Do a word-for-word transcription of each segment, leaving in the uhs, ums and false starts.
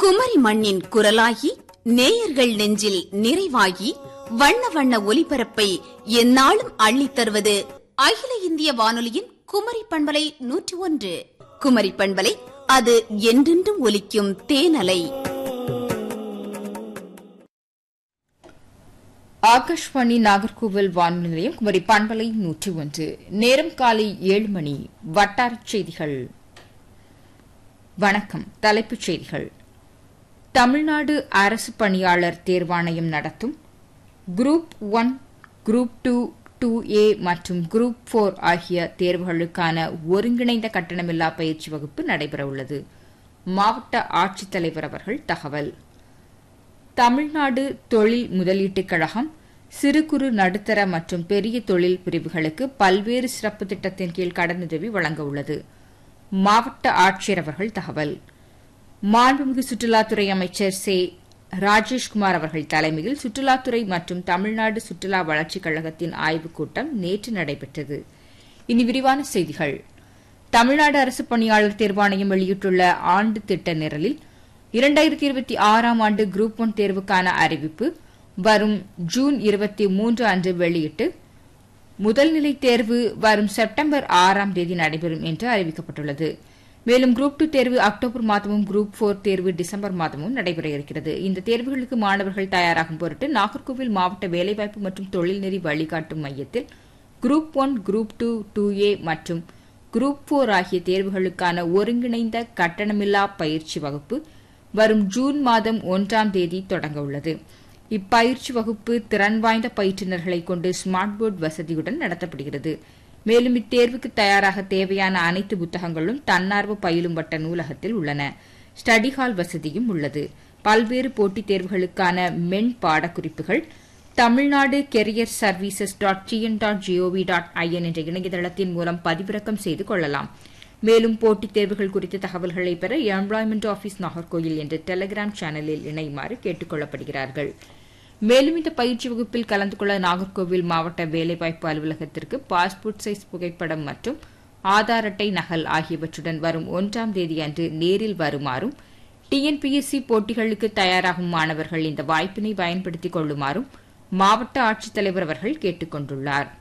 குமரி மண்ணின் குரலாகி நேயர்கள் நெஞ்சில் நிறைவாகி வண்ண வண்ண ஒலிபரப்பை எந்நாளும் அள்ளித் தருவது அகில இந்திய வானொலியின் குமரி பண்பலை நூற்றி ஒன்று. குமரி பண்பலை, அது என்றென்றும் ஒலிக்கும் தேனலை. ஆகாஷ்வாணி நாகர்கோவில் வானொலி நிலையம், குமரி பண்பலை நூற்றி ஒன்று. நேரம் காலை ஏழு மணி. வட்டாரச் செய்திகள். வணக்கம். தலைப்புச் செய்திகள். தமிழ்நாடு அரசு பணியாளர் தேர்வாணையம் நடத்தும் group one, group two, two ஏ மற்றும் குரூப் போர் ஆகிய தேர்வுகளுக்கான ஒருங்கிணைந்த கட்டணமில்லா பயிற்சி வகுப்பு நடைபெறவுள்ளது. மாவட்ட ஆட்சித்தலைவர் அவர்கள் தகவல். தமிழ்நாடு தொழில் முதலீட்டுக் கழகம் சிறு குறு நடுத்தர மற்றும் பெரிய தொழில் பிரிவுகளுக்கு பல்வேறு சிறப்பு திட்டத்தின் கீழ் கடனுதவி வழங்க உள்ளது. மாவட்ட ஆட்சியர் அவர்கள் தகவல். மாண்புமிகு சுற்றுலாத்துறை அமைச்சர் சே ராஜேஷ்குமார் அவர்கள் தலைமையில் சுற்றுலாத்துறை மற்றும் தமிழ்நாடு சுற்றுலா வளர்ச்சிக் கழகத்தின் ஆய்வுக் கூட்டம் நேற்று நடைபெற்றது. இனி விரிவான செய்திகள். தமிழ்நாடு அரசு பணியாளர் தேர்வாணையம் வெளியிட்டுள்ள ஆண்டு திட்ட நிரலில் இரண்டாயிரத்தி இருபத்தி ஆறாம் ஆண்டு குரூப் ஒன் தேர்வுக்கான அறிவிப்பு வரும் ஜூன் இருபத்தி மூன்று அன்று வெளியிட்டு முதல்நிலை தேர்வு வரும் செப்டம்பர் ஆறாம் தேதி நடைபெறும் என்று அறிவிக்கப்பட்டுள்ளது. மேலும் குரூப் டூ தேர்வு அக்டோபர் மாதமும் குரூப் போர் தேர்வு டிசம்பர் மாதமும் நடைபெற இருக்கிறது. இந்த தேர்வுகளுக்கு மாணவர்கள் தயாராகும் பொருட்டு நாகர்கோவில் மாவட்ட வேலைவாய்ப்பு மற்றும் தொழில்நெறி வழிகாட்டும் மையத்தில் group one, group two, two ஏ மற்றும் குரூப் போர் ஆகிய தேர்வுகளுக்கான ஒருங்கிணைந்த கட்டணமில்லா பயிற்சி வகுப்பு வரும் ஜூன் மாதம் ஒன்றாம் தேதி தொடங்க உள்ளது. இப்பயிற்சி வகுப்பு திறன் வாய்ந்த பயிற்றுநர்களை கொண்டு ஸ்மார்ட் போர்டு வசதியுடன் நடத்தப்படுகிறது. மேலும் இத்தேர்வுக்கு தயாராக தேவையான அனைத்து புத்தகங்களும் தன்னார்வ பயிலும் வட்ட நூலகத்தில் உள்ளன. ஸ்டடி ஹால் வசதியும் உள்ளது. பல்வேறு போட்டித் தேர்வுகளுக்கான மென் பாடக்குறிப்புகள் Tamil Nadu career services dot TN dot gov dot IN என்ற இணையதளத்தின் மூலம் பதிவிறக்கம் செய்து கொள்ளலாம். மேலும் போட்டித் தேர்வுகள் குறித்த தகவல்களை பெற எம்ப்ளாய்மெண்ட் ஆபீஸ் நாகர்கோயில் என்ற டெலிகிராம் சேனலில் இணையுமாறு கேட்டுக் கொள்ளப்படுகிறார்கள். மேலும் இந்த பயிற்சி வகுப்பில் கலந்து கொள்ள நாகர்கோவில் மாவட்ட வேலைவாய்ப்பு அலுவலகத்திற்கு பாஸ்போர்ட் சைஸ் புகைப்படம் மற்றும் ஆதார் அட்டை நகல் ஆகியவற்றுடன் வரும் ஒன்றாம் தேதி அன்று நேரில் வருமாறும், டிஎன்பிஎஸ்சி போட்டிகளுக்கு தயாராகும் மாணவர்கள் இந்த வாய்ப்பினை பயன்படுத்திக் கொள்ளுமாறும் மாவட்ட ஆட்சித்தலைவர் அவர்கள் கேட்டுக் கொண்டுள்ளார்.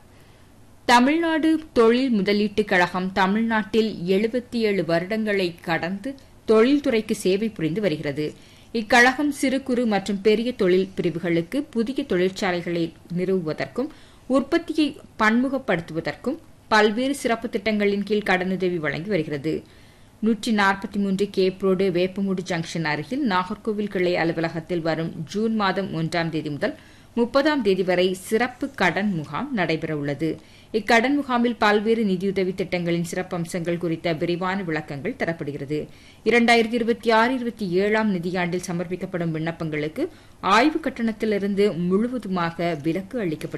தமிழ்நாடு தொழில் முதலீட்டுக் கழகம் தமிழ்நாட்டில் எழுபத்தி ஏழு வருடங்களை கடந்து தொழில்துறைக்கு சேவை புரிந்து வருகிறது. இக்கழகம் சிறு குறு மற்றும் பெரிய தொழில் பிரிவுகளுக்கு புதிய தொழிற்சாலைகளை நிறுவுவதற்கும் உற்பத்தியை பன்முகப்படுத்துவதற்கும் பல்வேறு சிறப்பு திட்டங்களின் கீழ் கடனுதவி வழங்கி வருகிறது. நூற்றி நாற்பத்தி மூன்று கேப் ரோடு வேப்பமூடு ஜங்ஷன் அருகில் நாகர்கோவில் கிளை அலுவலகத்தில் வரும் ஜூன் மாதம் ஒன்றாம் தேதி முதல் முப்பதாம் தேதி வரை சிறப்பு கடன் முகாம் நடைபெறவுள்ளது. இக்கடன் முகாமில் பல்வேறு நிதியுதவி திட்டங்களின் சிறப்பம்சங்கள் குறித்த விரிவான விளக்கங்கள் தரப்படுகிறது. இரண்டாயிரத்தி இருபத்தி ஆறு இருபத்தி ஏழாம் நிதியாண்டில் சமர்ப்பிக்கப்படும் விண்ணப்பங்களுக்கு ஆய்வு கட்டணத்திலிருந்து முழுவதுமாக விலக்கு அளிக்கப்படும்.